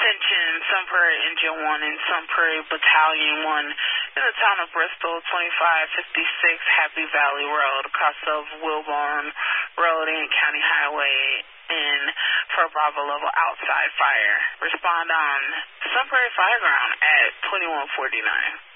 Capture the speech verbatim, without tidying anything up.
Attention, Sun Prairie Engine one and Sun Prairie Battalion one in the town of Bristol, twenty-five fifty-six Happy Valley Road, across of Wilborn Road and County Highway, in for Bravo level outside fire. Respond on Sun Prairie Fireground at twenty-one forty-nine.